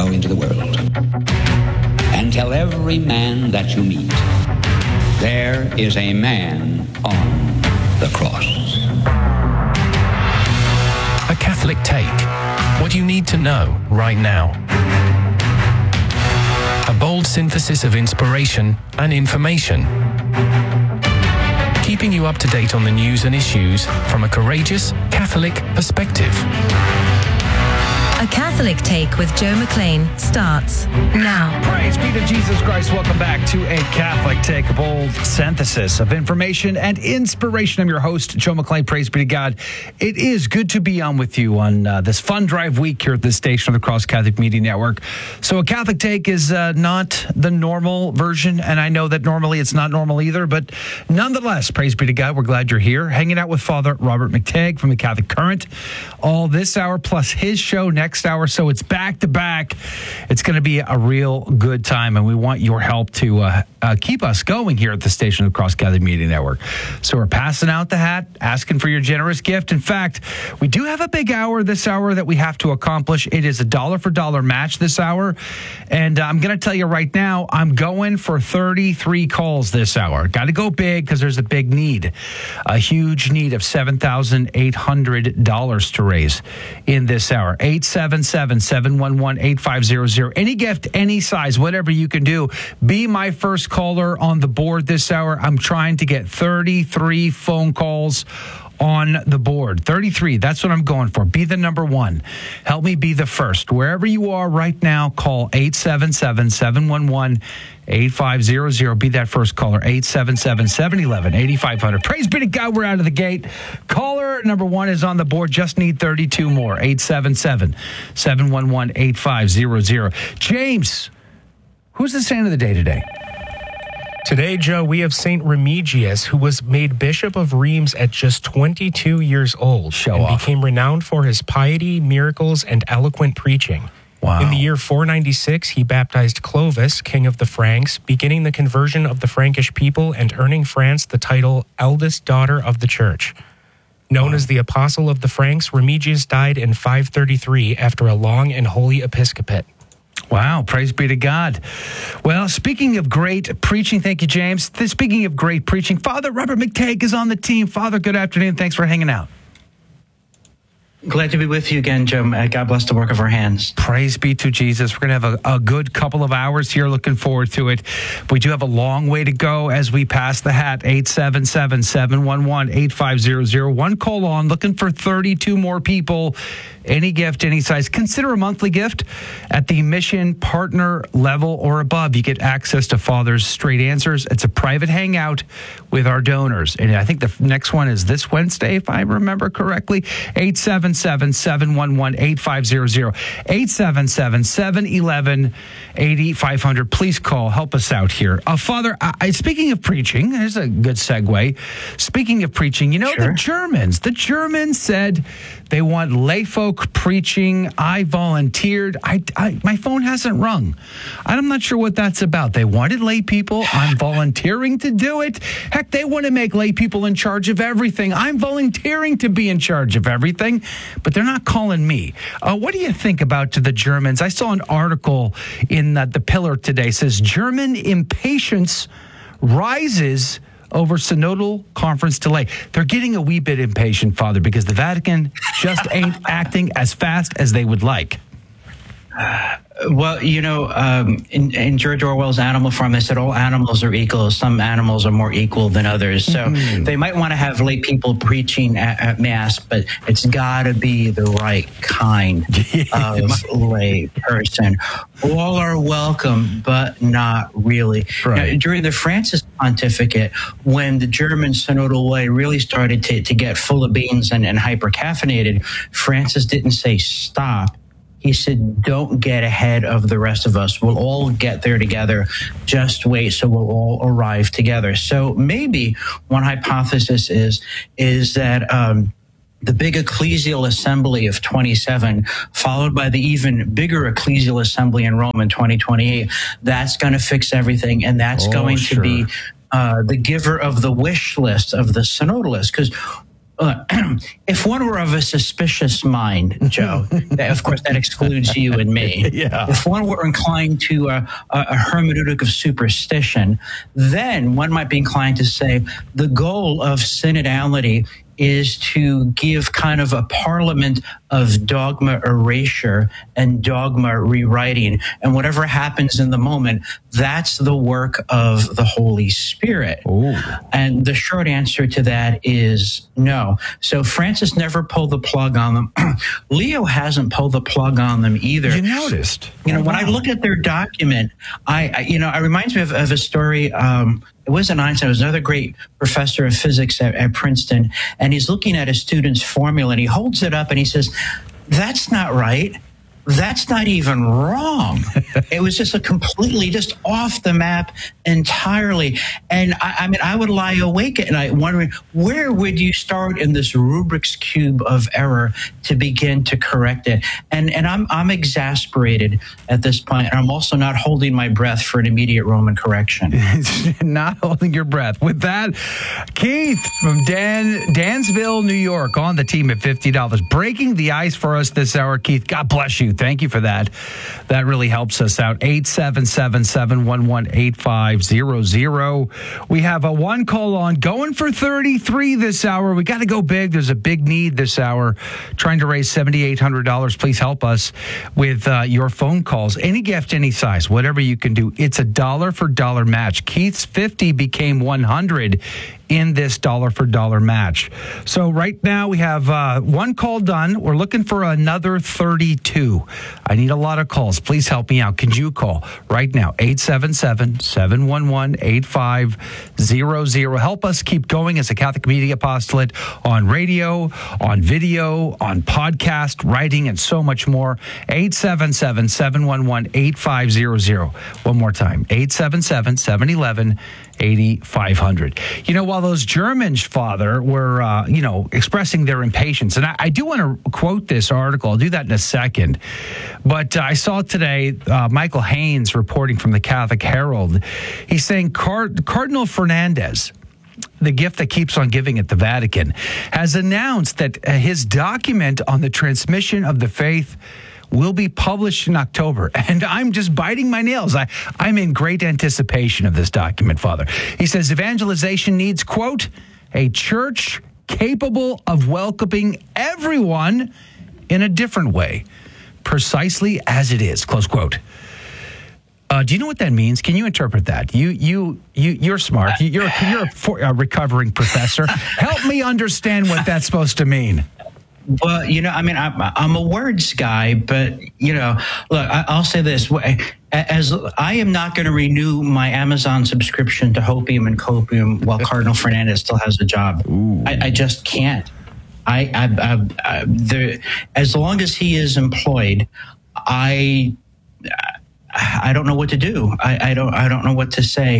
go into the world and tell every man that you meet, there is a man on the cross. A Catholic Take. What you need to know right now. A bold synthesis of inspiration and information. Keeping you up to date on the news and issues from a courageous Catholic perspective. A Catholic Take with Joe McLean starts now. Praise be to Jesus Christ. Welcome back to A Catholic Take, a bold synthesis of information and inspiration. I'm your host, Joe McLean. Praise be to God. It is good to be on with you on this fun drive week here at the station of the Cross Catholic Media Network. So A Catholic Take is not the normal version, and I know that normally it's not normal either, but nonetheless, praise be to God, we're glad you're here, hanging out with Father Robert McTagg from the Catholic Current all this hour, plus his show next hour. So it's back to back. It's going to be a real good time, and we want your help to keep us going here at the station of the Cross Catholic Media Network. So we're passing out the hat, asking for your generous gift. In fact, we do have a big hour this hour that we have to accomplish. It is a dollar for dollar match this hour, and I'm going to tell you right now, I'm going for 33 calls this hour. Got to go big because there's a big need, a huge need of $7,800 to raise in this hour. 877-711-8500. Any gift, any size, whatever you can do. Be my first caller on the board this hour. I'm trying to get 33 phone calls on the board. 33, that's what I'm going for. Be the number one. Help me be the first. Wherever you are right now, call 877-711-8500. Be that first caller, 877-711-8500. Praise be to God, we're out of the gate. Caller number one is on the board. Just need 32 more. 877-711-8500. James, who's the saint of the day today? Today, Joe, we have Saint Remigius, who was made Bishop of Reims at just 22 years old became renowned for his piety, miracles, and eloquent preaching. Wow. In the year 496, he baptized Clovis, king of the Franks, beginning the conversion of the Frankish people and earning France the title eldest daughter of the Church. Known as the Apostle of the Franks, Remigius died in 533 after a long and holy episcopate. Wow, praise be to God. Well, speaking of great preaching, thank you, James. Speaking of great preaching, Father Robert McTagg is on the team. Father, good afternoon. Thanks for hanging out. Glad to be with you again, Joe. God bless the work of our hands. Praise be to Jesus. We're going to have a good couple of hours here. Looking forward to it. We do have a long way to go as we pass the hat. 877-711-8500. One call on. Looking for 32 more people. Any gift, any size. Consider a monthly gift at the mission partner level or above. You get access to Father's Straight Answers. It's a private hangout with our donors. And I think the next one is this Wednesday, if I remember correctly. 877-711-8500. 877-711-8500. Please call. Help us out here. Father, speaking of preaching, there's a good segue. Speaking of preaching, you know, Sure. The Germans said they want lay folk preaching. I volunteered. My phone hasn't rung. I'm not sure what that's about. They wanted lay people. I'm volunteering to do it. Heck, they want to make lay people in charge of everything. I'm volunteering to be in charge of everything, but they're not calling me. What do you think about the Germans? I saw an article in the Pillar today. It says German impatience rises over synodal conference delay. They're getting a wee bit impatient, Father, because the Vatican just ain't acting as fast as they would like. Well, you know, in George Orwell's Animal Farm, they said all animals are equal. Some animals are more equal than others. So they might want to have lay people preaching at Mass, but it's got to be the right kind of lay person. All are welcome, but not really. Right. Now, during the Francis pontificate, when the German synodal way really started to get full of beans and hyper-caffeinated, Francis didn't say stop. He said, don't get ahead of the rest of us. We'll all get there together. Just wait, so we'll all arrive together. So maybe one hypothesis is that the big ecclesial assembly of 27, followed by the even bigger ecclesial assembly in Rome in 2028, that's going to fix everything. And that's going to be the giver of the wish list of the synodalists. Because if one were of a suspicious mind, Joe, of course that excludes you and me. Yeah. If one were inclined to a hermeneutic of superstition, then one might be inclined to say the goal of synodality is to give kind of a parliament of dogma erasure and dogma rewriting. And whatever happens in the moment, that's the work of the Holy Spirit. Ooh. And the short answer to that is no. So Francis never pulled the plug on them. Leo hasn't pulled the plug on them either. You noticed. When I look at their document, it reminds me of a story. It wasn't Einstein. It was another great professor of physics at Princeton. And he's looking at a student's formula and he holds it up and he says, "That's not right. That's not even wrong." It was just just off the map entirely. And I would lie awake at night wondering, where would you start in this Rubik's Cube of error to begin to correct it? And I'm exasperated at this point. And I'm also not holding my breath for an immediate Roman correction. Not holding your breath. With that, Keith from Dansville, New York, on the team at $50. Breaking the ice for us this hour. Keith, God bless you. Thank you for that. That really helps us out. 877-711-8500. We have a one call on going for 33 this hour. We got to go big. There's a big need this hour. Trying to raise $7,800. Please help us with your phone calls. Any gift, any size, whatever you can do. It's a dollar for dollar match. Keith's 50 became 100 in this dollar for dollar match. So right now we have one call done. We're looking for another 32. I need a lot of calls. Please help me out. Can you call right now? 877-711-8500. Help us keep going as a Catholic Media Apostolate on radio, on video, on podcast, writing, and so much more. 877-711-8500. One more time. 877-711-8500. While those Germans, Father, were, expressing their impatience, and I do want to quote this article. I'll do that in a second. But I saw today Michael Haynes reporting from the Catholic Herald. He's saying Cardinal Fernandez, the gift that keeps on giving at the Vatican, has announced that his document on the transmission of the faith will be published in October. And I'm just biting my nails. I'm in great anticipation of this document, Father. He says evangelization needs, quote, a church capable of welcoming everyone in a different way, precisely as it is, close quote. Do you know what that means? Can you interpret that? You're smart. You're a recovering professor. Help me understand what that's supposed to mean. Well, I'm a words guy, but, look, I'll say this. As I am not going to renew my Amazon subscription to Hopium and Copium while Cardinal Fernandez still has a job. I just can't. As long as he is employed, I don't know what to do. I don't know what to say.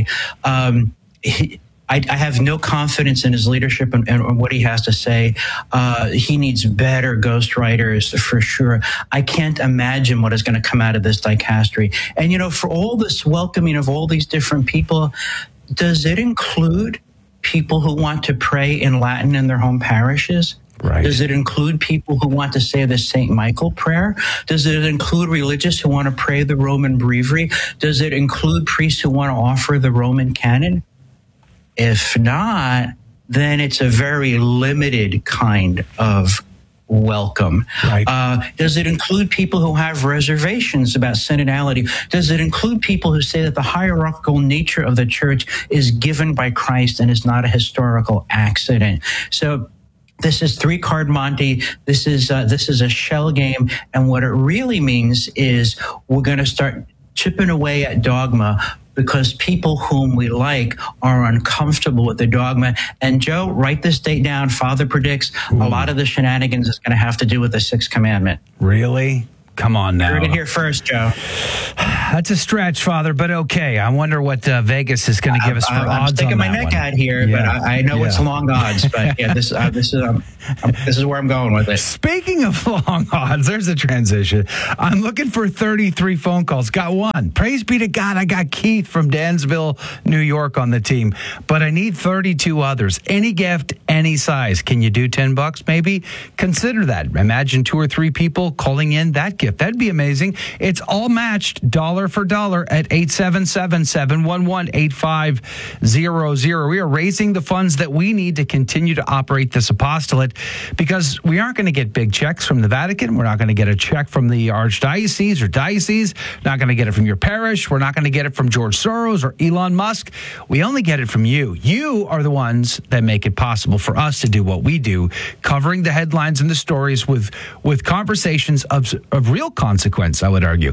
I have no confidence in his leadership and what he has to say. He needs better ghostwriters for sure. I can't imagine what is going to come out of this dicastery. And, for all this welcoming of all these different people, does it include people who want to pray in Latin in their home parishes? Right. Does it include people who want to say the St. Michael prayer? Does it include religious who want to pray the Roman breviary? Does it include priests who want to offer the Roman canon? If not, then it's a very limited kind of welcome. Right. Does it include people who have reservations about synodality? Does it include people who say that the hierarchical nature of the church is given by Christ and is not a historical accident? So this is three-card Monty. This is a shell game. And what it really means is we're going to start chipping away at dogma because people whom we like are uncomfortable with the dogma. And Joe, write this date down. Father predicts a lot of the shenanigans is going to have to do with the Sixth Commandment. Really? Come on now. You're going to hear first, Joe. That's a stretch, Father, but okay. I wonder what Vegas is going to give us for odds on that one. I'm sticking my neck out here, but I know it's long odds. But yeah, this is where I'm going with it. Speaking of long odds, there's a transition. I'm looking for 33 phone calls. Got one. Praise be to God. I got Keith from Dansville, New York on the team, but I need 32 others. Any gift, any size. Can you do $10 maybe? Consider that. Imagine 2 or 3 people calling in that gift. That'd be amazing. It's all matched dollar for dollar at 877-711-8500. We are raising the funds that we need to continue to operate this apostolate because we aren't going to get big checks from the Vatican. We're not going to get a check from the archdiocese or diocese. Not going to get it from your parish. We're not going to get it from George Soros or Elon Musk. We only get it from you. You are the ones that make it possible for us to do what we do, covering the headlines and the stories with conversations of real consequence, I would argue.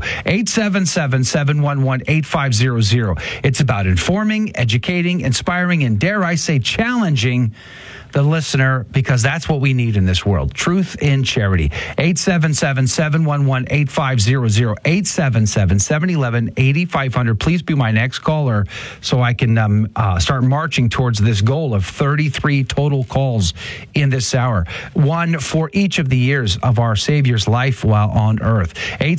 877-711-8500. It's about informing, educating, inspiring, and dare I say challenging the listener, because that's what we need in this world. Truth in charity. 877-711-8500. 877-711-8500. Please be my next caller so I can start marching towards this goal of 33 total calls in this hour. One for each of the years of our Savior's life while on earth.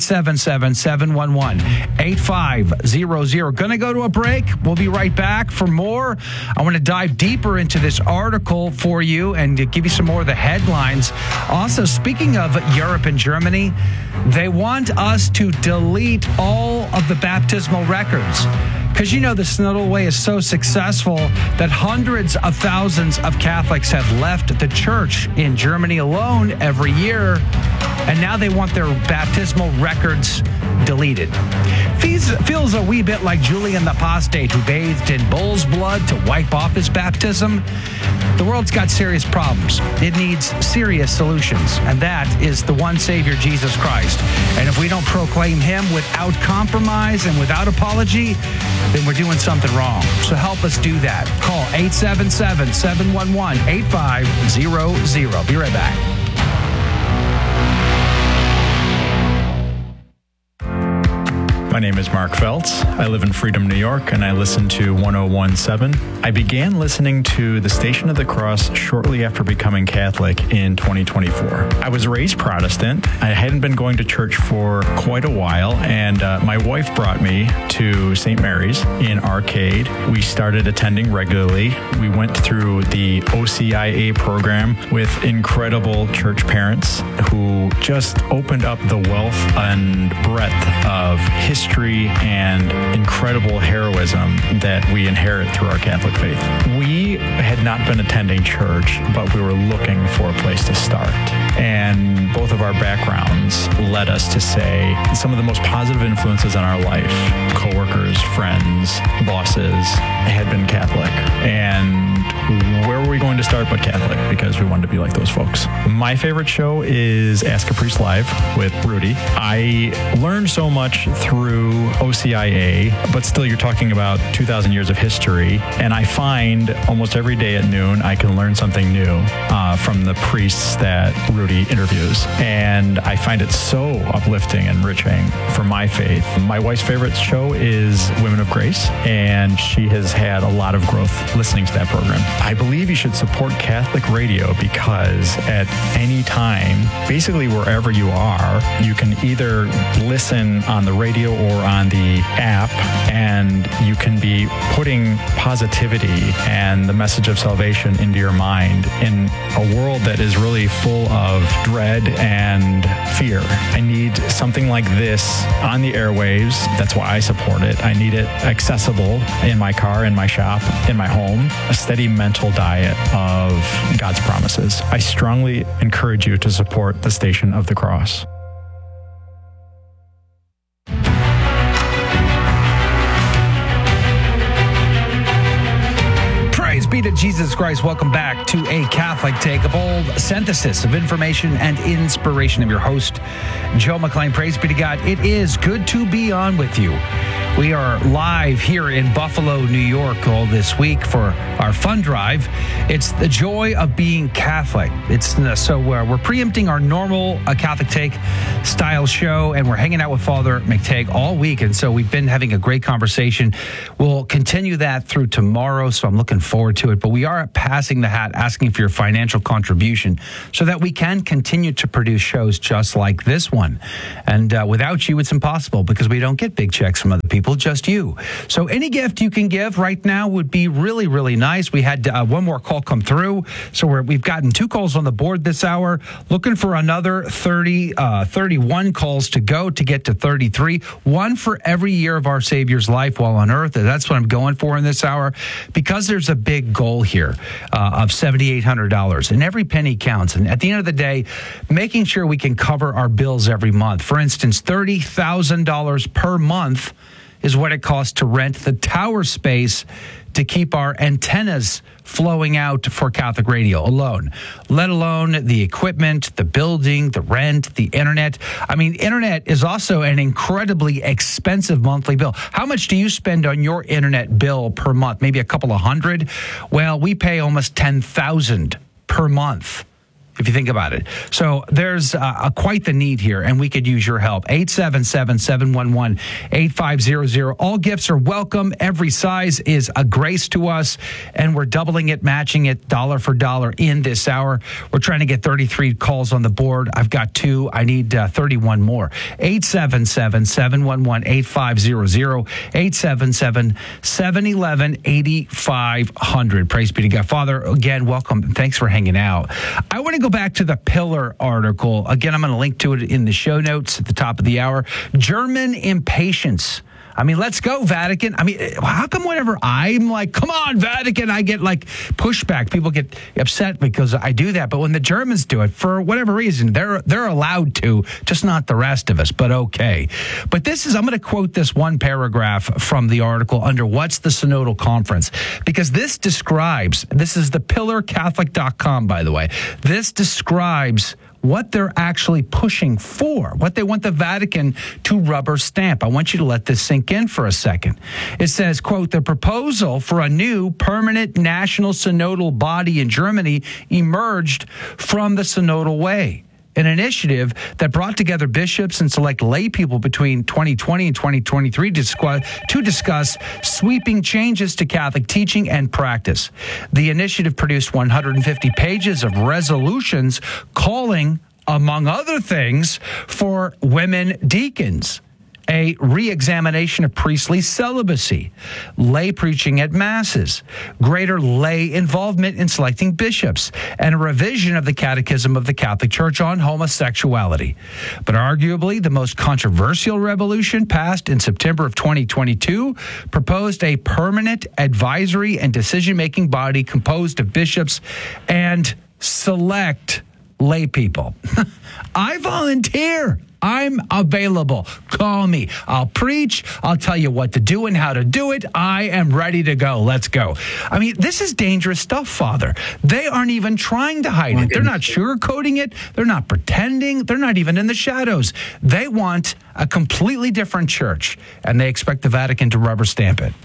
877-711-8500. Going to go to a break. We'll be right back for more. I want to dive deeper into this article for you and to give you some more of the headlines. Also, speaking of Europe and Germany, they want us to delete all of the baptismal records. Because you know the Synodal Way is so successful that hundreds of thousands of Catholics have left the church in Germany alone every year, and now they want their baptismal records deleted. Feels a wee bit like Julian the Apostate, who bathed in bull's blood to wipe off his baptism. The world's got serious problems. It needs serious solutions, and that is the one Savior, Jesus Christ. And if we don't proclaim him without compromise and without apology, then we're doing something wrong. So help us do that. Call 877-711-8500. Be right back. My name is Mark Feltz. I live in Freedom, New York, and I listen to 101.7. I began listening to the Station of the Cross shortly after becoming Catholic in 2024. I was raised Protestant. I hadn't been going to church for quite a while, and my wife brought me to St. Mary's in Arcade. We started attending regularly. We went through the OCIA program with incredible church parents who just opened up the wealth and breadth of history and incredible heroism that we inherit through our Catholic faith. We had not been attending church, but we were looking for a place to start. And both of our backgrounds led us to say some of the most positive influences in our life, coworkers, friends, bosses, had been Catholic. And where were we going to start but Catholic? Because we wanted to be like those folks. My favorite show is Ask a Priest Live with Rudy. I learned so much through OCIA, but still you're talking about 2,000 years of history. And I find almost every day at noon, I can learn something new from the priests that Rudy interviews. And I find it so uplifting and enriching for my faith. My wife's favorite show is Women of Grace, and she has had a lot of growth listening to that program. I believe you should support Catholic radio because at any time, basically wherever you are, you can either listen on the radio or on the app, and you can be putting positivity and the message of salvation into your mind in a world that is really full of dread and fear. I need something like this on the airwaves. That's why I support it. I need it accessible in my car, in my shop, in my home, a steady mental diet of God's promises. I strongly encourage you to support the Station of the Cross. Praise be to Jesus Christ. Welcome back to A Catholic Take, a bold synthesis of information and inspiration. I'm your host, Joe McClain. Praise be to God. It is good to be on with you. We are live here in Buffalo, New York, all this week for our fund drive. It's the joy of being Catholic. We're preempting our normal Catholic Take style show, and we're hanging out with Father McTagg all week. And so we've been having a great conversation. We'll continue that through tomorrow, so I'm looking forward to it. But we are passing the hat, asking for your financial contribution so that we can continue to produce shows just like this one. And without you, it's impossible because we don't get big checks from other people, just you. So any gift you can give right now would be really, really nice. We had one more call come through. So we've gotten 2 calls on the board this hour, looking for another 31 calls to go to get to 33. One for every year of our Savior's life while on earth. That's what I'm going for in this hour, because there's a big goal here of $7,800, and every penny counts. And at the end of the day, making sure we can cover our bills every month. For instance, $30,000 per month is what it costs to rent the tower space to keep our antennas flowing out for Catholic Radio alone, let alone the equipment, the building, the rent, the internet. I mean, internet is also an incredibly expensive monthly bill. How much do you spend on your internet bill per month? Maybe a couple of hundred? Well, we pay almost $10,000 per month, if you think about it. So there's quite the need here, and we could use your help. 877-711-8500. All gifts are welcome. Every size is a grace to us, and we're doubling it, matching it dollar for dollar in this hour. We're trying to get 33 calls on the board. I've got 2. I need 31 more. 877-711-8500. 877-711-8500. Praise be to God. Father, again, welcome. Thanks for hanging out. I want to go back to the Pillar article. Again, I'm going to link to it in the show notes at the top of the hour. German impatience. I mean, let's go, Vatican. I mean, how come whenever I'm like, come on, Vatican, I get like pushback. People get upset because I do that. But when the Germans do it, for whatever reason, they're allowed to, just not the rest of us, but okay. But I'm going to quote this one paragraph from the article under What's the Synodal Conference? Because this is the pillarcatholic.com, by the way. This describes what they're actually pushing for, what they want the Vatican to rubber stamp. I want you to let this sink in for a second. It says, quote, the proposal for a new permanent national synodal body in Germany emerged from the Synodal Way, an initiative that brought together bishops and select lay people between 2020 and 2023 to discuss sweeping changes to Catholic teaching and practice. The initiative produced 150 pages of resolutions calling, among other things, for women deacons, a re-examination of priestly celibacy, lay preaching at masses, greater lay involvement in selecting bishops, and a revision of the Catechism of the Catholic Church on homosexuality. But arguably, the most controversial resolution passed in September of 2022 proposed a permanent advisory and decision-making body composed of bishops and select lay people. I volunteer. I'm available. Call me. I'll preach. I'll tell you what to do and how to do it. I am ready to go. Let's go. I mean, this is dangerous stuff, Father. They aren't even trying to hide it. They're not sugarcoating it. They're not pretending. They're not even in the shadows. They want a completely different church, and they expect the Vatican to rubber stamp it.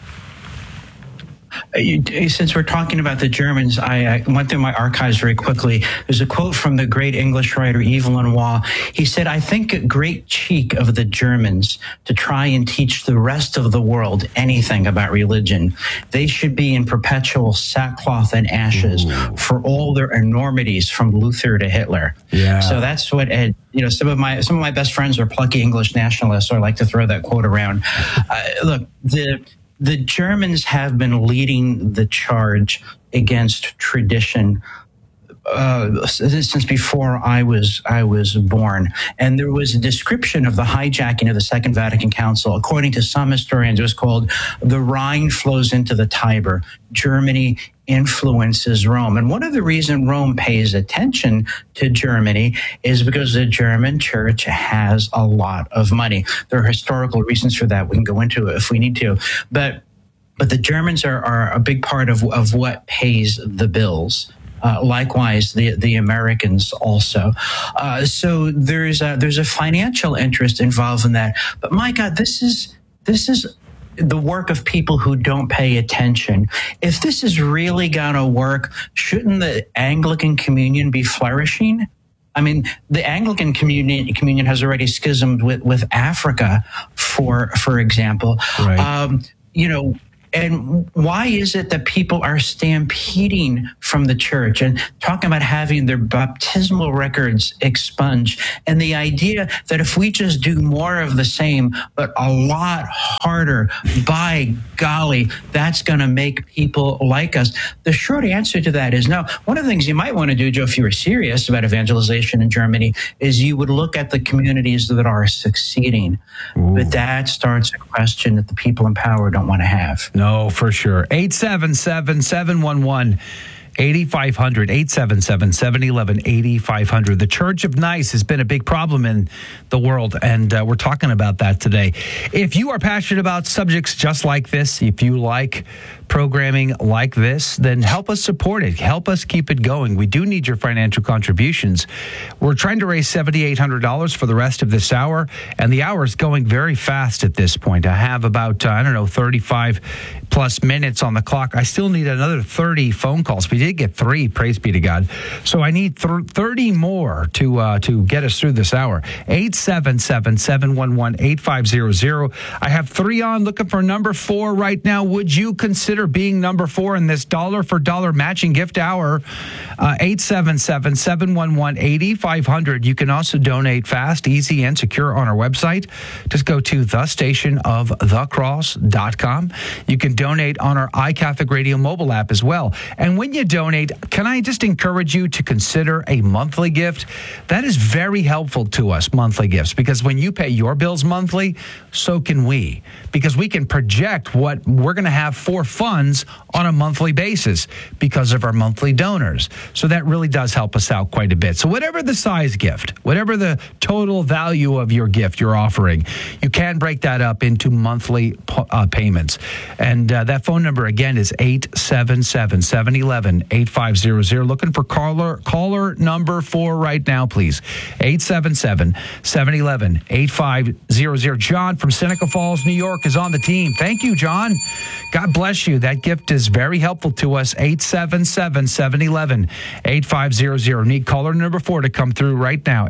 Since we're talking about the Germans, I went through my archives very quickly. There's a quote from the great English writer Yves Lenoir. He said, I think a great cheek of the Germans to try and teach the rest of the world anything about religion. They should be in perpetual sackcloth and ashes for all their enormities from Luther to Hitler. Yeah. So that's what some of my best friends are plucky English nationalists, so I like to throw that quote around. Look, the Germans have been leading the charge against tradition since before I was born. And there was a description of the hijacking of the Second Vatican Council. According to some historians, it was called "The Rhine Flows into the Tiber. Germany influences Rome." And one of the reasons Rome pays attention to Germany is because the German church has a lot of money. There are historical reasons for that. We can go into it if we need to. But the Germans are a big part of what pays the bills. Likewise, the Americans also. So there's a financial interest involved in that. But my God, this is this is the work of people who don't pay attention. If this is really going to work, shouldn't the Anglican Communion be flourishing? I mean, the Anglican Communion has already schismed with Africa, for example. Right. And why is it that people are stampeding from the church and talking about having their baptismal records expunged? And the idea that if we just do more of the same, but a lot harder, by golly, that's going to make people like us. The short answer to that is no. One of the things you might want to do, Joe, if you were serious about evangelization in Germany, is you would look at the communities that are succeeding. Ooh. But that starts a question that the people in power don't want to have. No, for sure. 877-711-8500, 877-711-8500. The Church of Nice has been a big problem in the world, and we're talking about that today. If you are passionate about subjects just like this, if you like programming like this, then help us support it. Help us keep it going. We do need your financial contributions. We're trying to raise $7,800 for the rest of this hour, and the hour is going very fast at this point. I have about, 35 plus minutes on the clock. I still need another 30 phone calls. We did get 3, praise be to God. So I need 30 more to get us through this hour. 877-711-8500. I have 3 on, looking for number 4 right now. Would you consider being number 4 in this dollar for dollar matching gift hour? 877-711-8500. You can also donate fast, easy, and secure on our website. Just go to thestationofthecross.com. You can donate on our iCatholic Radio mobile app as well. And when you donate, can I just encourage you to consider a monthly gift? That is very helpful to us, monthly gifts, because when you pay your bills monthly, so can we, because we can project what we're going to have for funds on a monthly basis because of our monthly donors. So that really does help us out quite a bit. So whatever the size gift, whatever the total value of your gift you're offering, you can break that up into monthly payments. And that phone number again is 877-711-8500. Looking for caller number 4 right now, please. 877-711-8500. John from Seneca Falls, New York is on the team. Thank you, John. God bless you. That gift is very helpful to us. 877-711-8500. Need caller number 4 to come through right now.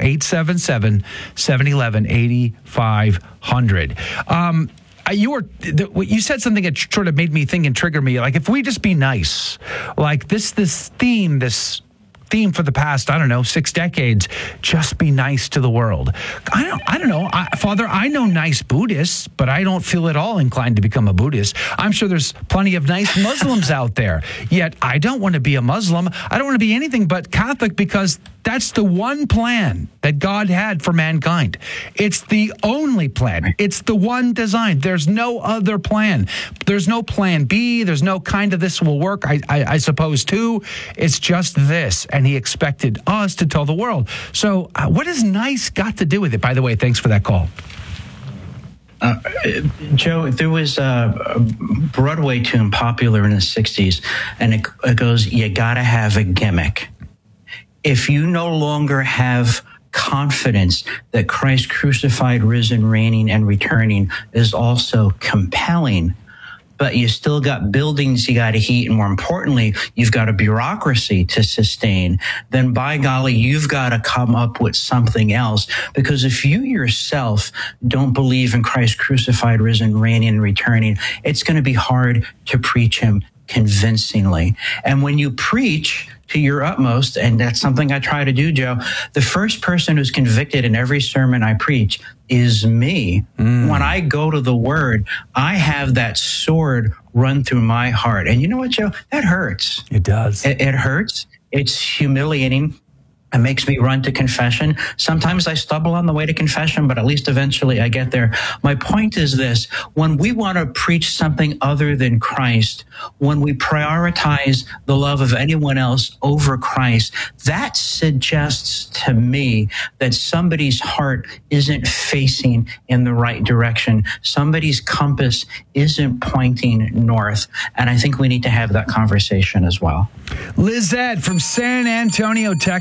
877-711-8500. You said something that sort of made me think and trigger me. Like, if we just be nice, like this theme for the past, 6 decades, just be nice to the world. I don't know. Father, I know nice Buddhists, but I don't feel at all inclined to become a Buddhist. I'm sure there's plenty of nice Muslims out there. Yet I don't want to be a Muslim. I don't want to be anything but Catholic, because that's the one plan that God had for mankind. It's the only plan. It's the one design. There's no other plan. There's no plan B. There's no kind of this will work, I suppose, too. It's just this. And he expected us to tell the world. So what has nice got to do with it? By the way, thanks for that call. Joe, there was a Broadway tune popular in the 60s, and it goes, "You gotta have a gimmick." If you no longer have confidence that Christ crucified, risen, reigning, and returning is also compelling, but you still got buildings you got to heat, and more importantly, you've got a bureaucracy to sustain, then by golly, you've got to come up with something else. Because if you yourself don't believe in Christ crucified, risen, reigning, and returning, it's going to be hard to preach him convincingly. And when you preach to your utmost, and that's something I try to do, Joe, the first person who's convicted in every sermon I preach is me. When I go to the Word, I have that sword run through my heart. And you know what, Joe? That hurts. It does. It hurts. It's humiliating. It makes me run to confession. Sometimes I stumble on the way to confession, but at least eventually I get there. My point is this: when we want to preach something other than Christ, when we prioritize the love of anyone else over Christ, that suggests to me that somebody's heart isn't facing in the right direction. Somebody's compass isn't pointing north. And I think we need to have that conversation as well. Lizette from San Antonio, Texas, my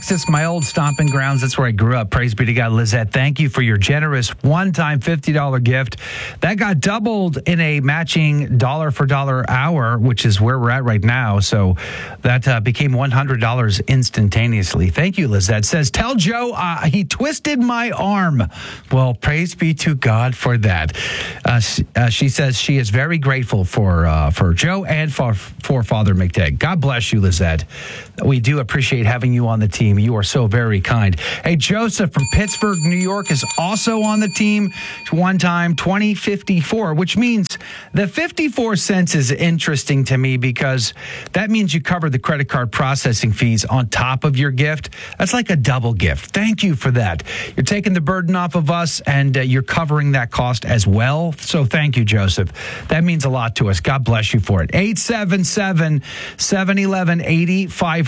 my old stomping grounds. That's where I grew up. Praise be to God. Lizette, thank you for your generous one-time $50 gift. That got doubled in a matching dollar-for-dollar hour, which is where we're at right now. So that became $100 instantaneously. Thank you, Lizette. Says, tell Joe he twisted my arm. Well, praise be to God for that. She says she is very grateful for Joe and for Father McTagg. God bless you, Lizette. We do appreciate having you on the team. You are so very kind. Hey, Joseph from Pittsburgh, New York is also on the team. One time, 2054, which means the 54 cents is interesting to me because that means you cover the credit card processing fees on top of your gift. That's like a double gift. Thank you for that. You're taking the burden off of us and you're covering that cost as well. So thank you, Joseph. That means a lot to us. God bless you for it. 877-711-8500.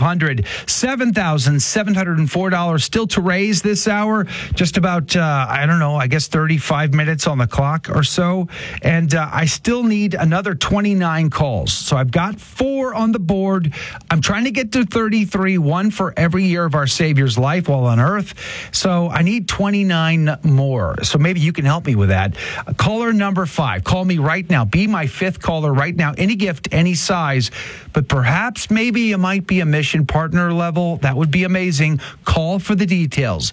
$7,704 still to raise this hour. Just about, I guess 35 minutes on the clock or so. And I still need another 29 calls. So I've got 4 on the board. I'm trying to get to 33, one for every year of our Savior's life while on earth. So I need 29 more. So maybe you can help me with that. Caller number 5. Call me right now. Be my 5th caller right now. Any gift, any size. But perhaps maybe it might be a mission partner level. That would be amazing. Call for the details.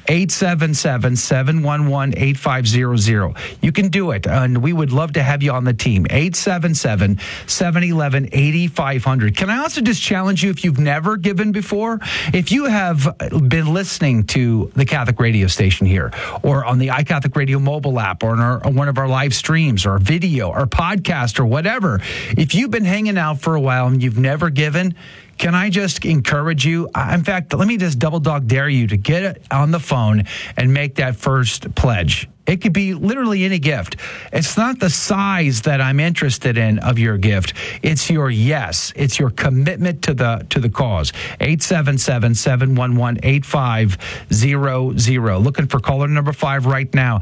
877-711-8500. You can do it. And we would love to have you on the team. 877-711-8500. Can I also just challenge you if you've never given before? If you have been listening to the Catholic radio station here or on the iCatholic Radio mobile app or on one of our live streams or video or podcast or whatever, if you've been hanging out for a while and you've never given, can I just encourage you? In fact, let me just double dog dare you to get on the phone and make that first pledge. It could be literally any gift. It's not the size that I'm interested in of your gift. It's your yes. It's your commitment to the cause. 877-711-8500. Looking for caller number 5 right now.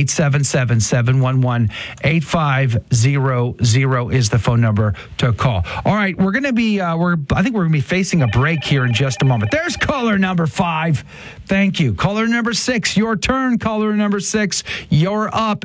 877-711-8500 is the phone number to call. All right, we're going to be I think we're going to be facing a break here in just a moment. There's caller number 5. Thank you. Caller number 6, your turn. Caller number 6. You're up.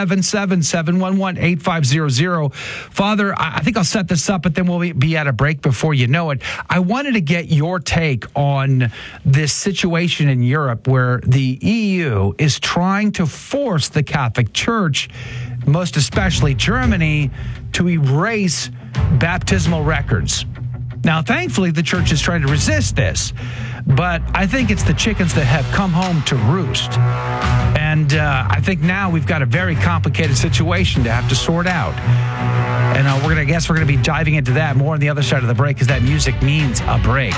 877-711-8500. Father, I think I'll set this up, but then we'll be at a break before you know it. I wanted to get your take on this situation in Europe where the EU is trying to force the Catholic Church, most especially Germany, to erase baptismal records. Now, thankfully, the church is trying to resist this, but I think it's the chickens that have come home to roost. And I think now we've got a very complicated situation to have to sort out. And we're going to be diving into that more on the other side of the break because that music means a break.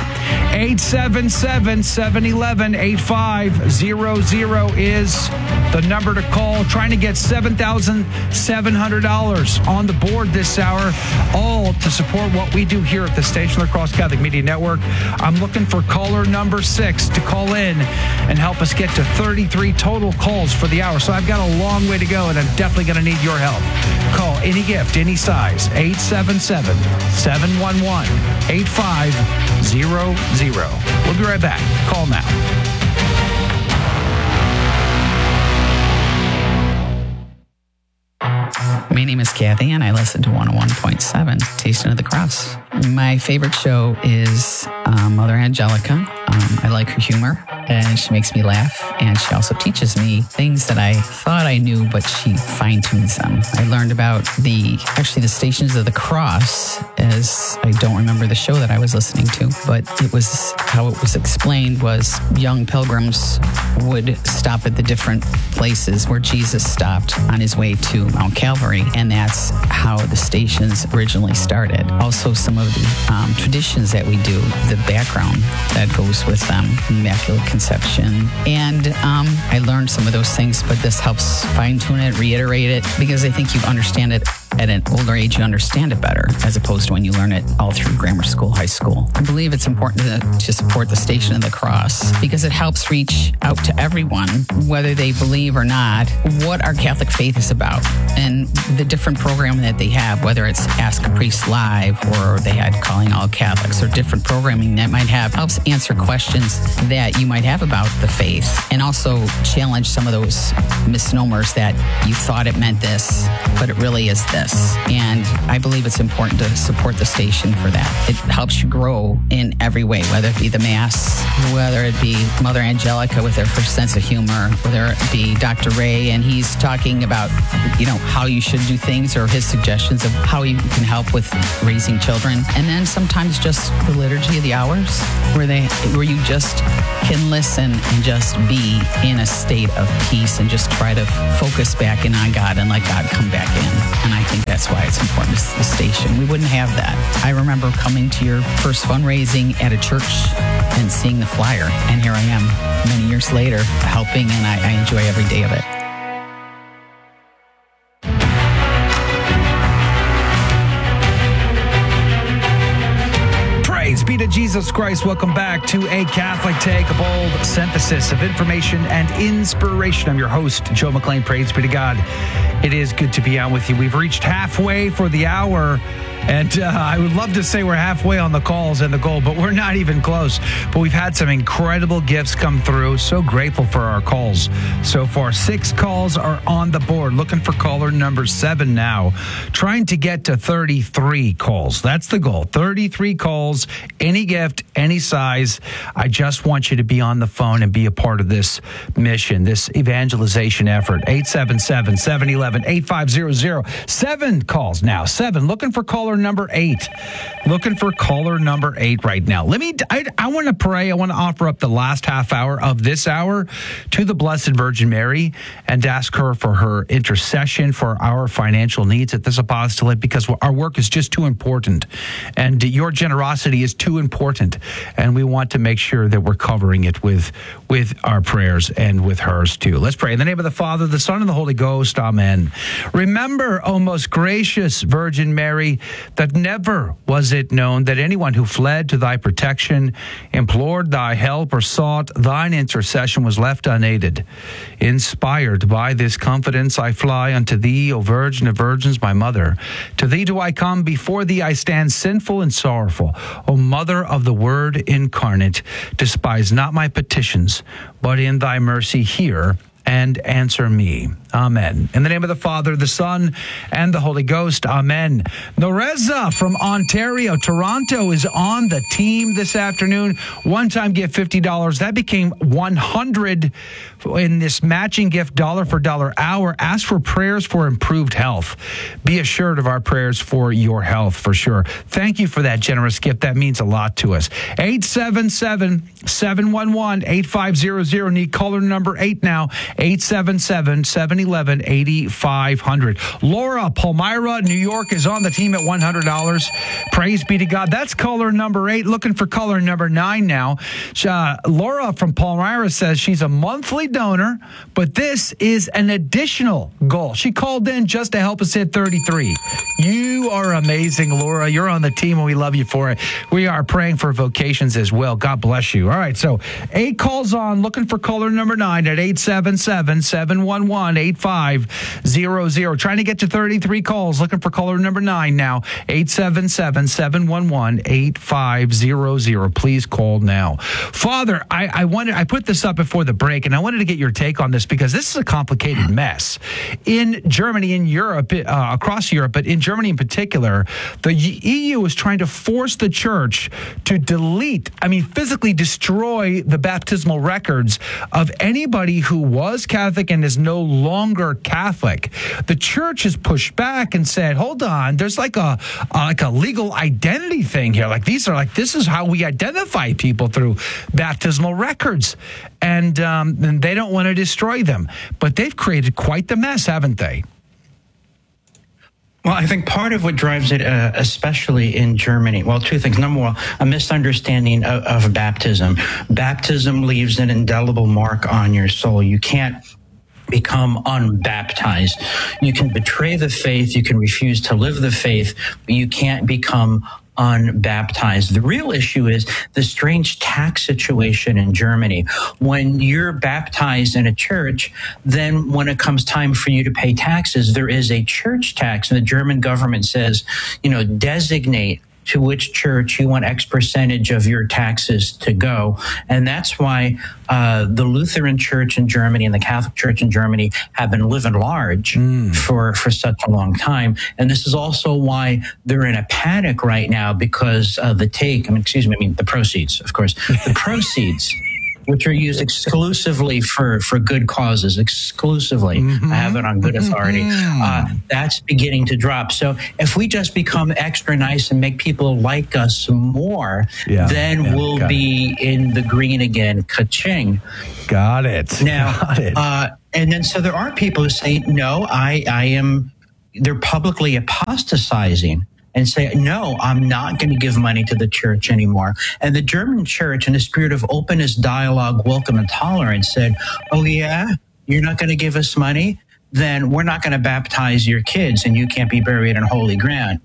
877-711-8500 is the number to call. Trying to get $7,700 on the board this hour, all to support what we do here at the Station La Crosse Catholic Media Network. I'm looking for caller number 6 to call in and help us get to 33 total calls for the hour. So I've got a long way to go, and I'm definitely going to need your help. Call any gift, any size. 877-711-8500. We'll be right back. Call now. My name is Kathy, and I listen to 101.7 Station of the Cross. My favorite show is Mother Angelica. I like her humor, and she makes me laugh, and she also teaches me things that I thought I knew, but she fine-tunes them. I learned about the Stations of the Cross, as I don't remember the show that I was listening to, but it was how it was explained was young pilgrims would stop at the different places where Jesus stopped on his way to Mount Calvary, and that's how the stations originally started. Also, some of the traditions that we do, the background that goes with them, Immaculate Conception. And I learned some of those things, but this helps fine-tune it, reiterate it, because I think you understand it at an older age, you understand it better, as opposed to when you learn it all through grammar school, high school. I believe it's important to support the Station of the Cross because it helps reach out to everyone, whether they believe or not, what our Catholic faith is about and the different programming that they have, whether it's Ask a Priest Live or they had Calling All Catholics or different programming that might have, helps answer questions that you might have about the faith and also challenge some of those misnomers that you thought it meant this, but it really is this. And I believe it's important to support the station for that. It helps you grow in every way, whether it be the Mass, whether it be Mother Angelica with her sense of humor, whether it be Dr. Ray and he's talking about, how you should do things or his suggestions of how you can help with raising children. And then sometimes just the Liturgy of the Hours where you just can listen and just be in a state of peace and just try to focus back in on God and let God come back in. And I think that's why it's important to the station. We wouldn't have that. I remember coming to your first fundraising at a church and seeing the flyer. And here I am many years later helping, and I enjoy every day of it. Praise be to Jesus Christ. Welcome back to A Catholic Take, a bold synthesis of information and inspiration. I'm your host, Joe McClain. Praise be to God. It is good to be on with you. We've reached halfway for the hour. And I would love to say we're halfway on the calls and the goal, but we're not even close. But we've had some incredible gifts come through. So grateful for our calls so far. 6 calls are on the board. Looking for caller number 7 now. Trying to get to 33 calls. That's the goal. 33 calls, any gift, any size. I just want you to be on the phone and be a part of this mission, this evangelization effort. 877-711-8500. 7 calls now. 7. Looking for caller number 8. Looking for caller number 8 right now. I want to pray. I want to offer up the last half hour of this hour to the Blessed Virgin Mary and ask her for her intercession for our financial needs at this apostolate, because our work is just too important and your generosity is too important. And we want to make sure that we're covering it with our prayers and with hers too. Let's pray. In the name of the Father, the Son, and the Holy Ghost. Amen. Remember, O most gracious Virgin Mary, that never was it known that anyone who fled to thy protection, implored thy help, or sought thine intercession was left unaided. Inspired by this confidence, I fly unto thee, O Virgin of Virgins, my Mother. To thee do I come, before thee I stand sinful and sorrowful. O Mother of the Word incarnate, despise not my petitions, but in thy mercy hear and answer me. Amen. In the name of the Father, the Son, and the Holy Ghost. Amen. Noreza from Ontario, Toronto is on the team this afternoon. One-time gift, $50. That became $100 in this matching gift, dollar for dollar hour. Ask for prayers for improved health. Be assured of our prayers for your health, for sure. Thank you for that generous gift. That means a lot to us. 877-711-8500. Need caller number 8 now. 877-711-8500. Laura, Palmyra, New York is on the team at $100. Praise be to God. That's caller number 8. Looking for caller number 9 now. Laura from Palmyra says she's a monthly donor, but this is an additional goal. She called in just to help us hit 33. You are amazing, Laura. You're on the team and we love you for it. We are praying for vocations as well. God bless you. All right, so 8 calls on. Looking for caller number 9 at 877-711-8500. Trying to get to 33 calls. Looking for caller number 9 now. 877-711-8500. Please call now. Father, I put this up before the break, and I wanted to get your take on this because this is a complicated mess. In Germany, in Europe, across Europe, but in Germany in particular, the EU is trying to force the church to physically destroy the baptismal records of anybody who was Catholic and is no longer Catholic. The church has pushed back and said, hold on, there's like a legal identity thing here. This is how we identify people, through baptismal records. And they don't want to destroy them. But they've created quite the mess, haven't they? Well, I think part of what drives it, especially in Germany, well, 2 things. Number 1, a misunderstanding of baptism. Baptism leaves an indelible mark on your soul. You can't become unbaptized. You can betray the faith, you can refuse to live the faith, but you can't become unbaptized. The real issue is the strange tax situation in Germany. When you're baptized in a church, then when it comes time for you to pay taxes, there is a church tax, and the German government says, designate to which church you want X percentage of your taxes to go. And that's why the Lutheran Church in Germany and the Catholic Church in Germany have been living large for such a long time. And this is also why they're in a panic right now because of the proceeds, of course. The proceeds, which are used exclusively for good causes, exclusively. I have it on good authority. That's beginning to drop. So if we just become extra nice and make people like us more, then we'll be in the green again. Ka-ching. Got it. Now, and then so there are people who say, no, they're publicly apostatizing and say, no, I'm not going to give money to the church anymore. And the German church, in a spirit of openness, dialogue, welcome, and tolerance, said, oh, yeah, you're not going to give us money? Then we're not going to baptize your kids, and you can't be buried on holy ground.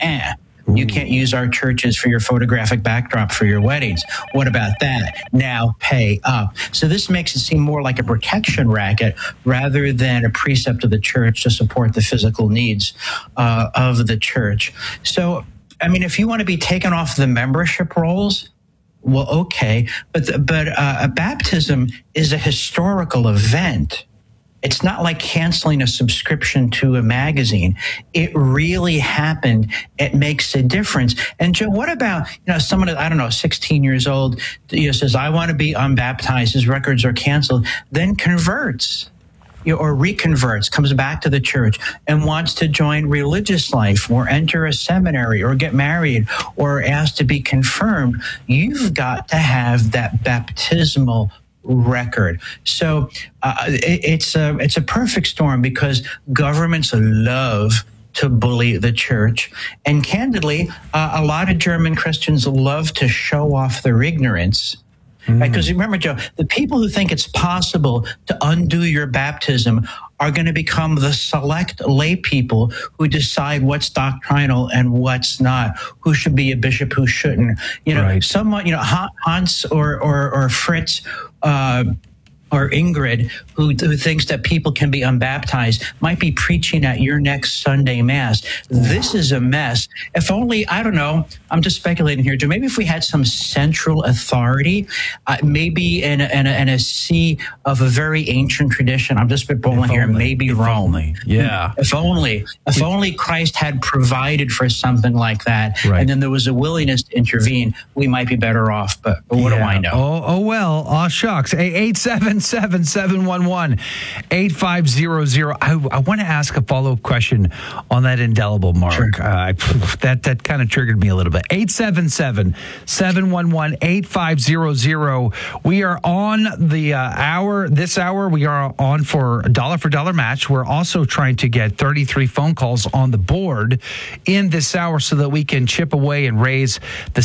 You can't use our churches for your photographic backdrop for your weddings. What about that? Now pay up. So this makes it seem more like a protection racket rather than a precept of the church to support the physical needs of the church. So, if you want to be taken off the membership rolls, well, okay. But a baptism is a historical event. It's not like canceling a subscription to a magazine. It really happened. It makes a difference. And Joe, what about, someone, 16 years old, says, I want to be unbaptized. His records are canceled, then converts, or reconverts, comes back to the church and wants to join religious life or enter a seminary or get married or ask to be confirmed. You've got to have that baptismal record. So it's a perfect storm because governments love to bully the church. And candidly, a lot of German Christians love to show off their ignorance. Because remember, Joe, the people who think it's possible to undo your baptism are going to become the select lay people who decide what's doctrinal and what's not, who should be a bishop, who shouldn't. Someone, Hans or Fritz, or Ingrid, who thinks that people can be unbaptized, might be preaching at your next Sunday Mass. This is a mess. If only, I don't know, I'm just speculating here, Joe, maybe if we had some central authority, maybe in a see of a very ancient tradition, I'm just spitballing here, maybe Rome. If only Christ had provided for something like that, and then there was a willingness to intervene, we might be better off, but what do I know? Oh well, shucks. 877-711-8500. I want to ask a follow-up question on that indelible mark. Sure. That kind of triggered me a little bit. 877-711-8500. We are on the hour. This hour, we are on for dollar match. We're also trying to get 33 phone calls on the board in this hour so that we can chip away and raise the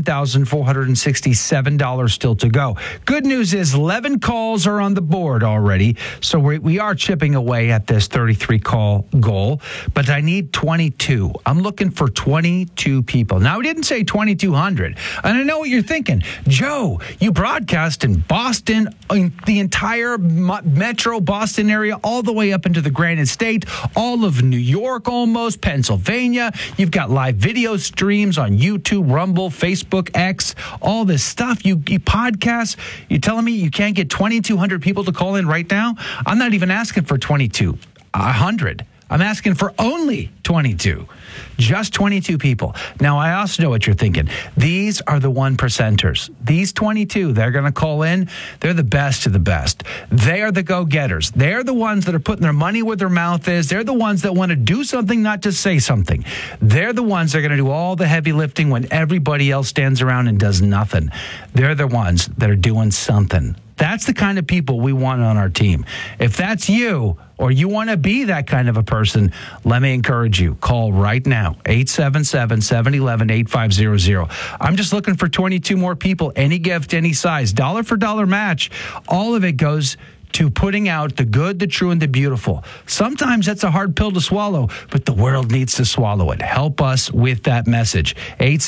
$7,467 still to go. Good news is 11 calls are on the board already, so we are chipping away at this 33 call goal, but I need 22. I'm looking for 22 people. Now, I didn't say 2,200, and I know what you're thinking. Joe, you broadcast in Boston, in the entire metro Boston area, all the way up into the Granite State, all of New York almost, Pennsylvania. You've got live video streams on YouTube, Rumble, Facebook, X, all this stuff. You podcast. You're telling me you can't get 2,200 people to call in right now? I'm not even asking for 2,200. I'm asking for only 22. Just 22 people. Now, I also know what you're thinking. These are the 1%ers. These 22, they're going to call in. They're the best of the best. They are the go-getters. They're the ones that are putting their money where their mouth is. They're the ones that want to do something, not just say something. They're the ones that are going to do all the heavy lifting when everybody else stands around and does nothing. They're the ones that are doing something. That's the kind of people we want on our team. If that's you, or you want to be that kind of a person, let me encourage you. Call right now, 877-711-8500. I'm just looking for 22 more people, any gift, any size, dollar for dollar match. All of it goes to putting out the good, the true, and the beautiful. Sometimes that's a hard pill to swallow, but the world needs to swallow it. Help us with that message.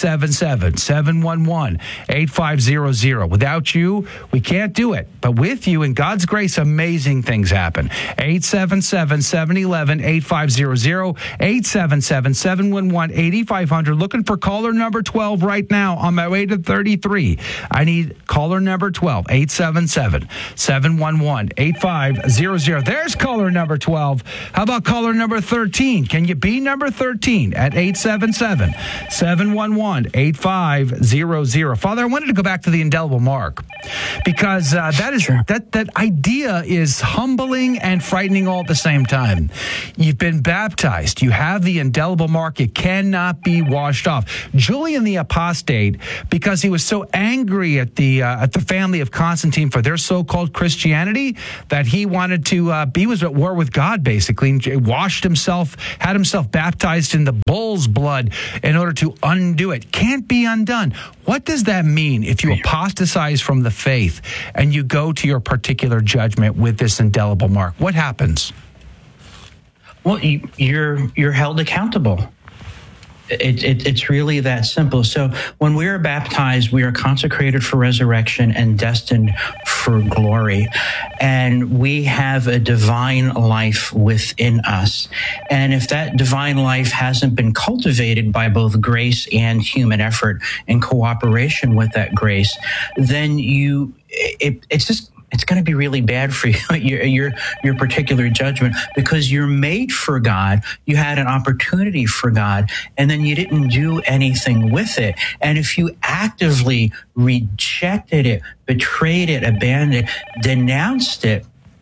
877-711-8500. Without you, we can't do it. But with you, in God's grace, amazing things happen. 877-711-8500. 877-711-8500. Looking for caller number 12 right now on my way to 33. I need caller number 12. 877-711-8500. There's caller number 12. How about caller number 13? Can you be number 13 at 877-711-8500? Father, I wanted to go back to the indelible mark because that idea is humbling and frightening all at the same time. You've been baptized. You have the indelible mark. It cannot be washed off. Julian the Apostate, because he was so angry at the family of Constantine for their so-called Christianity, that he wanted to he was at war with God, basically, and washed himself, had himself baptized in the bull's blood in order to undo it. Can't be undone. What does that mean if you apostatize from the faith and you go to your particular judgment with this indelible mark? What happens? Well, you're held accountable. It's really that simple. So when we are baptized, we are consecrated for resurrection and destined for glory. And we have a divine life within us. And if that divine life hasn't been cultivated by both grace and human effort in cooperation with that grace, then it's going to be really bad for you, your particular judgment, because you're made for God. You had an opportunity for God, and then you didn't do anything with it. And if you actively rejected it, betrayed it, abandoned it, denounced it,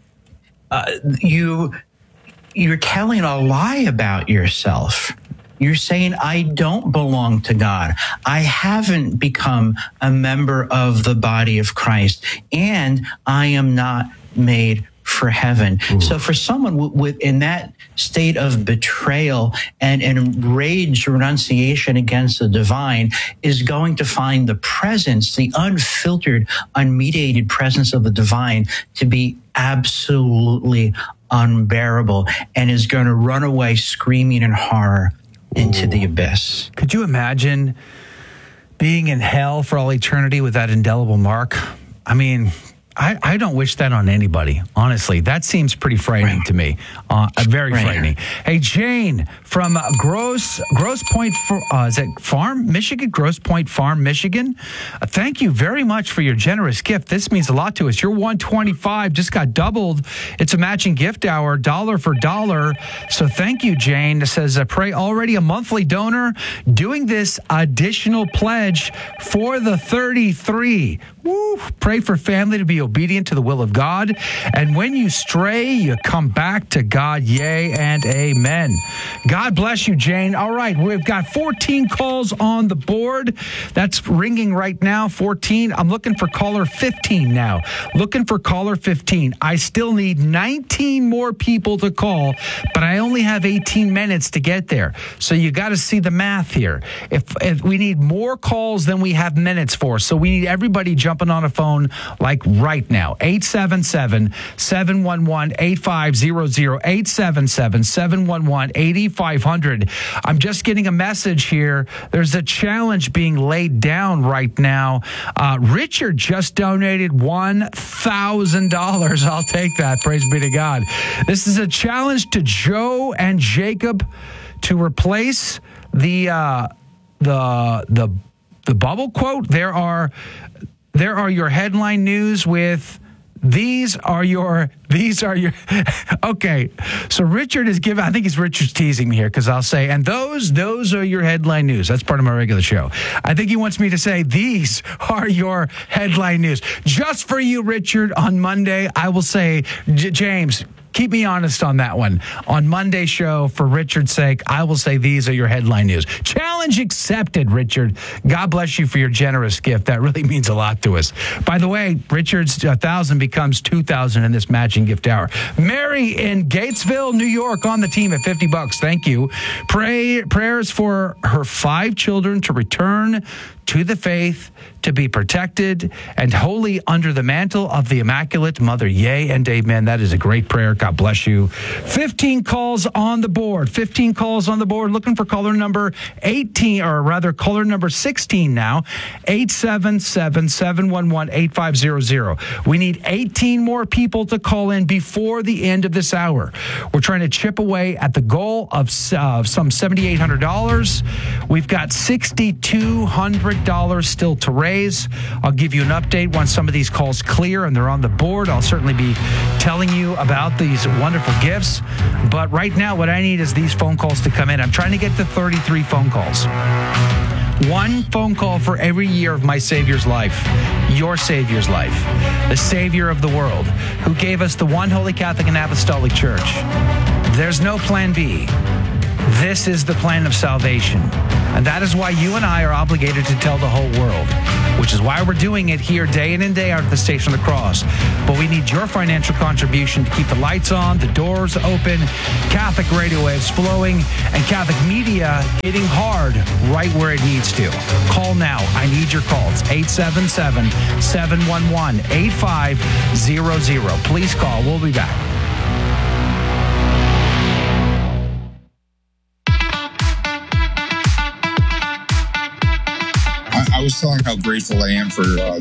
you're telling a lie about yourself. You're saying, I don't belong to God. I haven't become a member of the body of Christ, and I am not made for heaven. Ooh. So for someone in that state of betrayal and enraged renunciation against the divine is going to find the presence, the unfiltered, unmediated presence of the divine to be absolutely unbearable, and is going to run away screaming in horror into the abyss. Could you imagine being in hell for all eternity with that indelible mark? I mean, I don't wish that on anybody, honestly. That seems pretty frightening to me. Very frightening. Hey, Jane from Grosse Point, is it Farm, Michigan? Grosse Point Farm, Michigan. Thank you very much for your generous gift. This means a lot to us. Your $125 just got doubled. It's a matching gift hour, dollar for dollar. So thank you, Jane. It says, pray already a monthly donor, doing this additional pledge for the 33. Woo. Pray for family to be obedient to the will of God. And when you stray, you come back to God. Yea and amen. God bless you, Jane. All right. We've got 14 calls on the board. That's ringing right now. 14. I'm looking for caller 15 now. Looking for caller 15. I still need 19 more people to call, but I only have 18 minutes to get there. So you got to see the math here. If we need more calls than we have minutes for, so we need everybody jumping on a phone like right now. 877-711-8500. 877-711-8500. I'm just getting a message here. There's a challenge being laid down right now. Richard just donated $1,000. I'll take that. Praise be to God. This is a challenge to Joe and Jacob to replace the bubble quote. There are your headline news with these are your okay. So Richard is giving, I think Richard's teasing me here because I'll say, and those are your headline news. That's part of my regular show. I think he wants me to say, these are your headline news. Just for you, Richard, on Monday, I will say, James, keep me honest on that one. On Monday's show, for Richard's sake, I will say these are your headline news. Challenge accepted, Richard. God bless you for your generous gift. That really means a lot to us. By the way, Richard's 1,000 becomes 2,000 in this matching gift hour. Mary in Gatesville, New York, on the team at $50. Thank you. Prayers for her 5 children to return to the faith, to be protected and wholly under the mantle of the Immaculate Mother. Yea and amen. That is a great prayer. God bless you. 15 calls on the board. 15 calls on the board. Looking for caller number 18, or rather caller number 16 now. 877-711-8500. We need 18 more people to call in before the end of this hour. We're trying to chip away at the goal of some $7,800. We've got $6,200 still to raise. I'll give you an update once some of these calls clear and they're on the board. I'll certainly be telling you about these wonderful gifts. But right now, what I need is these phone calls to come in. I'm trying to get to 33 phone calls. One phone call for every year of my Savior's life, your Savior's life, the Savior of the world, who gave us the one Holy Catholic and Apostolic Church. There's no plan B. This is the plan of salvation. And that is why you and I are obligated to tell the whole world, which is why we're doing it here day in and day out at the Station of the Cross. But we need your financial contribution to keep the lights on, the doors open, Catholic radio waves flowing, and Catholic media hitting hard right where it needs to. Call now. I need your calls. 877-711-8500. Please call. We'll be back. I was telling how grateful I am for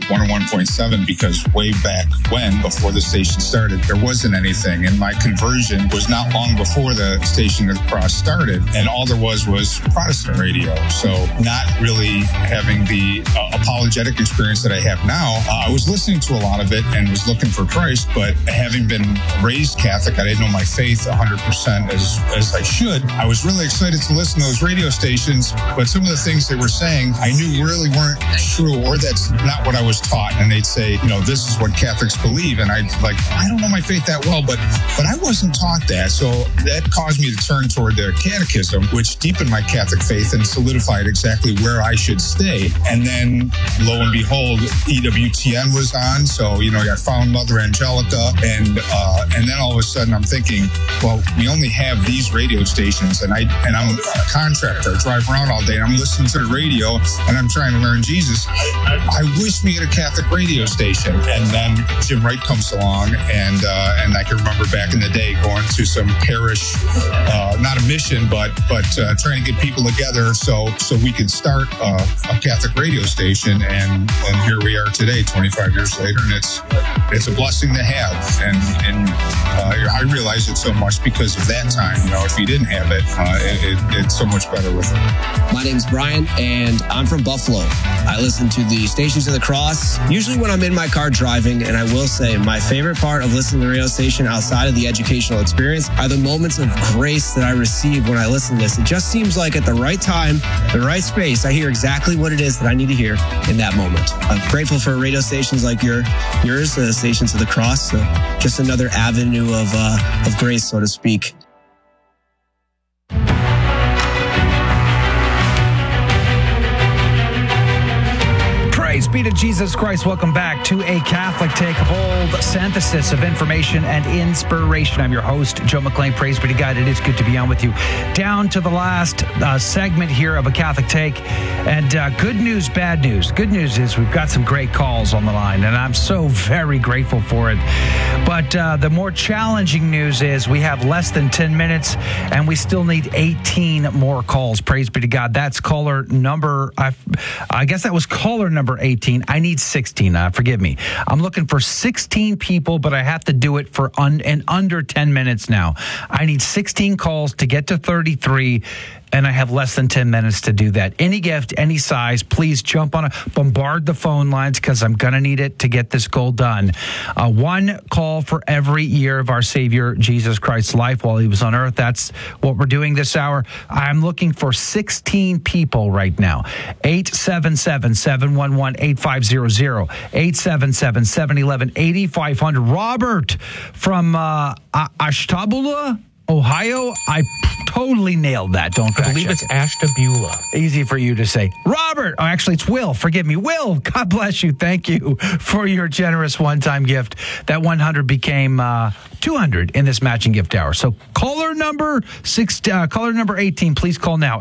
101.7 because way back when, before the station started, there wasn't anything. And my conversion was not long before the Station of the Cross started. And all there was Protestant radio. So not really having the apologetic experience that I have now. I was listening to a lot of it and was looking for Christ, but having been raised Catholic, I didn't know my faith 100% as I should. I was really excited to listen to those radio stations, but some of the things they were saying, I knew really weren't true, or that's not what I was taught. And they'd say, this is what Catholics believe. And I don't know my faith that well, but I wasn't taught that. So that caused me to turn toward the catechism, which deepened my Catholic faith and solidified exactly where I should stay. And then lo and behold, EWTN was on. So, I found Mother Angelica. And then all of a sudden I'm thinking, well, we only have these radio stations and I'm a contractor. I drive around all day and I'm listening to the radio and I'm trying to learn Jesus. I wish we had a Catholic radio station. And then Jim Wright comes along, and I can remember back in the day going to some parish, not a mission, but trying to get people together so we could start a Catholic radio station. And here we are today, 25 years later, and it's a blessing to have. And I realize it so much because of that time. If you didn't have it, it's so much better with it. My name's Brian, and I'm from Buffalo. I listen to the Stations of the Cross, usually when I'm in my car driving, and I will say my favorite part of listening to the radio station outside of the educational experience are the moments of grace that I receive when I listen to this. It just seems like at the right time, the right space, I hear exactly what it is that I need to hear in that moment. I'm grateful for radio stations like yours, the Stations of the Cross, just another avenue of grace, so to speak. Praise be to Jesus Christ. Welcome back to a Catholic Take, a bold synthesis of information and inspiration. I'm your host, Joe McClain. Praise be to God. It is good to be on with you. Down to the last segment here of a Catholic Take. And good news, bad news. Good news is we've got some great calls on the line, and I'm so very grateful for it. But the more challenging news is we have less than 10 minutes, and we still need 18 more calls. Praise be to God. That's caller number, I guess that was caller number 18. I need 16. Forgive me. I'm looking for 16 people, but I have to do it for under 10 minutes now. I need 16 calls to get to 33. And I have less than 10 minutes to do that. Any gift, any size, please jump on bombard the phone lines because I'm going to need it to get this goal done. One call for every year of our Savior Jesus Christ's life while he was on earth. That's what we're doing this hour. I'm looking for 16 people right now. 877-711-8500. 877-711-8500. Robert from Ashtabula, Ohio. I totally nailed that. Don't fact I believe check it's Ashtabula. Easy for you to say. Robert. Oh, actually, it's Will. Forgive me. Will, God bless you. Thank you for your generous one-time gift. That 100 became 200 in this matching gift hour. So caller number 18, please call now,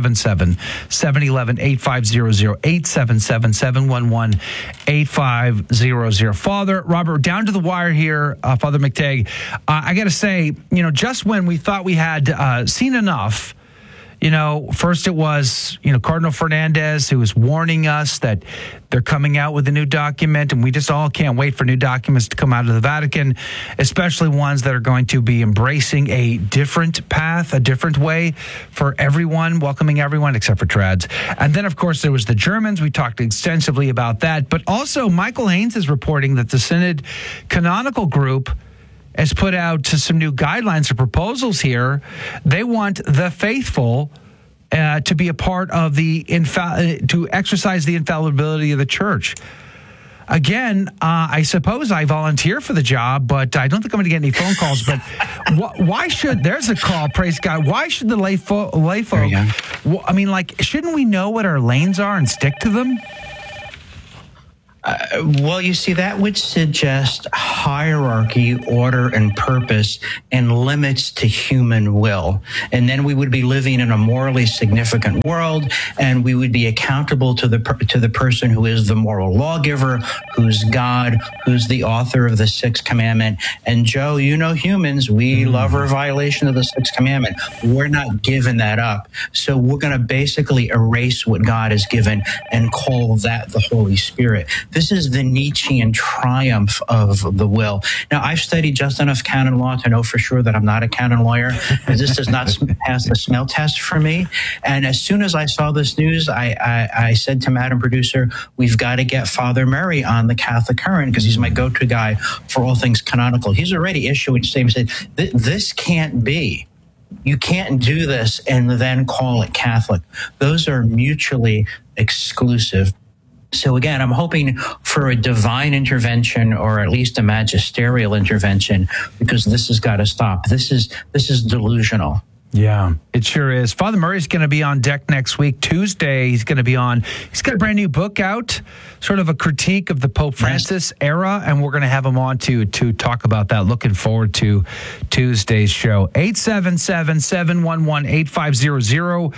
877-711-8500, 877-711-8500. Father Robert, down to the wire here, Father McTagg. I got to say, just when we thought we had seen enough, first it was, Cardinal Fernandez who was warning us that they're coming out with a new document, and we just all can't wait for new documents to come out of the Vatican, especially ones that are going to be embracing a different path, a different way for everyone, welcoming everyone except for trads. And then, of course, there was the Germans. We talked extensively about that. But also, Michael Haynes is reporting that the Synod Canonical Group has put out some new guidelines or proposals here. They want the faithful to be a part of to exercise the infallibility of the church. Again, I suppose I volunteer for the job, but I don't think I'm going to get any phone calls. But why should, there's a call, praise God. Why should the lay folk, shouldn't we know what our lanes are and stick to them? Well, you see, that would suggest hierarchy, order, and purpose, and limits to human will. And then we would be living in a morally significant world, and we would be accountable to the person who is the moral lawgiver, who's God, who's the author of the Sixth Commandment. And Joe, humans, we love our violation of the Sixth Commandment. We're not giving that up. So we're going to basically erase what God has given and call that the Holy Spirit. This is the Nietzschean triumph of the will. Now, I've studied just enough canon law to know for sure that I'm not a canon lawyer. This does not pass the smell test for me. And as soon as I saw this news, I said to Madam Producer, we've got to get Father Murray on the Catholic Current because he's my go-to guy for all things canonical. He's already issuing statements saying, this can't be. You can't do this and then call it Catholic. Those are mutually exclusive. So again, I'm hoping for a divine intervention or at least a magisterial intervention because this has got to stop. This is delusional. Yeah, it sure is. Father Murray's going to be on deck next week. Tuesday, he's going to be on. He's got a brand new book out, sort of a critique of the Pope Francis era, and we're going to have him on to talk about that. Looking forward to Tuesday's show. 877-711-8500,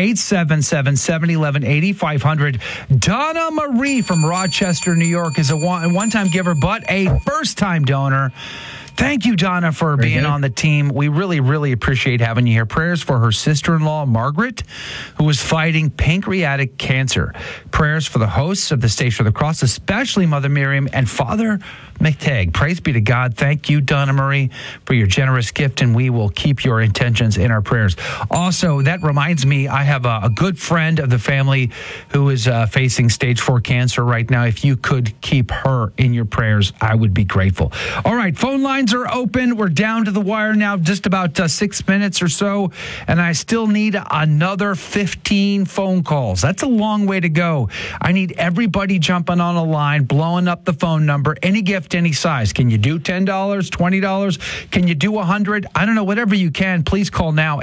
877-711-8500. Donna Marie from Rochester, New York is a one-time giver, but a first-time donor. Thank you, Donna, for being on the team. We really, really appreciate having you here. Prayers for her sister-in-law, Margaret, who is fighting pancreatic cancer. Prayers for the hosts of the Station of the Cross, especially Mother Miriam and Father McTagg. Praise be to God. Thank you, Donna Marie, for your generous gift, and we will keep your intentions in our prayers. Also, that reminds me, I have a good friend of the family who is facing stage 4 cancer right now. If you could keep her in your prayers, I would be grateful. All right, phone lines are open. We're down to the wire now, just about 6 minutes or so, and I still need another 15 phone calls. That's a long way to go. I need everybody jumping on a line, blowing up the phone number, any gift, any size. Can you do $10, $20? Can you do $100? I don't know, whatever you can. Please call now,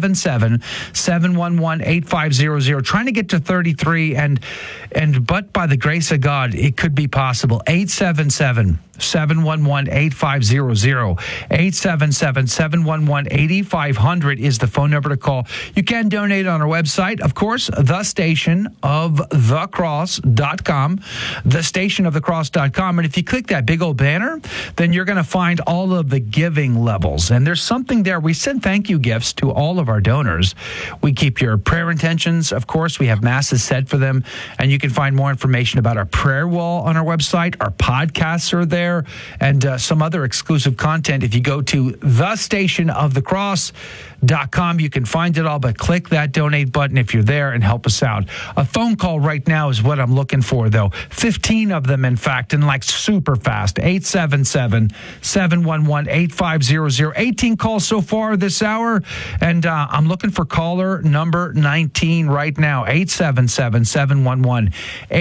877-711-8500. Trying to get to 33, but by the grace of God, it could be possible. 877-711-8500. 877-711-8500 is the phone number to call. You can donate on our website, of course, thestationofthecross.com, thestationofthecross.com. And if you click that big old banner, then you're going to find all of the giving levels. And there's something there. We send thank you gifts to all of our donors. We keep your prayer intentions. Of course, we have masses said for them. And you can find more information about our prayer wall on our website. Our podcasts are there, and some other exclusive content. If you go to thestationofthecross.com, you can find it all, but click that donate button if you're there and help us out. A phone call right now is what I'm looking for, though. 15 of them, in fact, and like super fast. 877-711-8500. 18 calls so far this hour, and I'm looking for caller number 19 right now. 877-711-8500.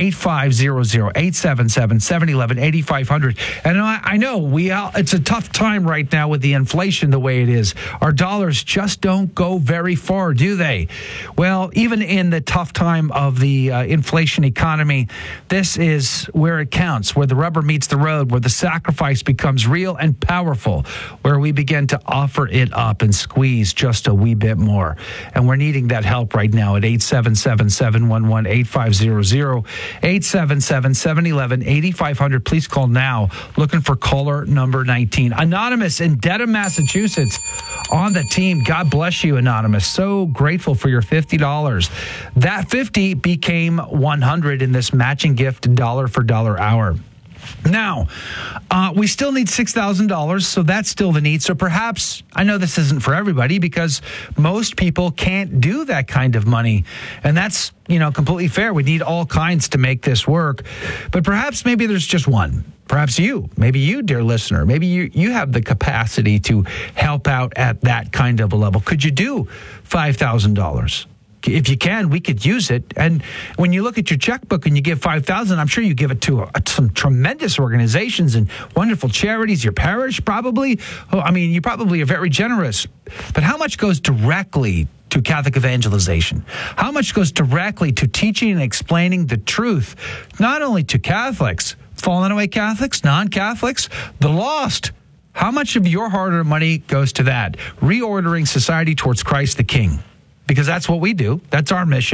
877-711-8500. And I know it's a tough time right now with the inflation the way it is. Our dollars just don't go very far, do they? Well, even in the tough time of the inflation economy, this is where it counts, where the rubber meets the road. road where the sacrifice becomes real and powerful, where we begin to offer it up and squeeze just a wee bit more. And we're needing that help right now at 877-711-8500, 877-711-8500. Please call now. Looking for caller number 19. Anonymous in Dedham, Massachusetts on the team. God bless you, Anonymous. So grateful for your $50. That 50 became 100 in this matching gift dollar for dollar hour. Now, we still need $6,000, so that's still the need. So perhaps, I know this isn't for everybody because most people can't do that kind of money. And that's, completely fair. We need all kinds to make this work. But perhaps maybe there's just one. Perhaps maybe you, dear listener, maybe you have the capacity to help out at that kind of a level. Could you do $5,000? If you can, we could use it. And when you look at your checkbook and you give $5,000, I'm sure you give it to some tremendous organizations and wonderful charities. Your parish, probably. You probably are very generous. But how much goes directly to Catholic evangelization? How much goes directly to teaching and explaining the truth, not only to Catholics, fallen away Catholics, non-Catholics, the lost? How much of your hard-earned money goes to that? Reordering society towards Christ the King. Because that's what we do. That's our mission.